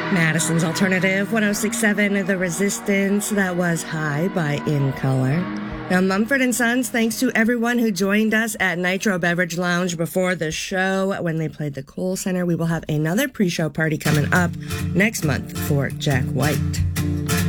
Madison's Alternative 106.7, The Resistance. That was High by In Color. Now, Mumford & Sons, thanks to everyone who joined us at Nitro Beverage Lounge before the show when they played the Kohl Center. We will have another pre-show party coming up next month for Jack White.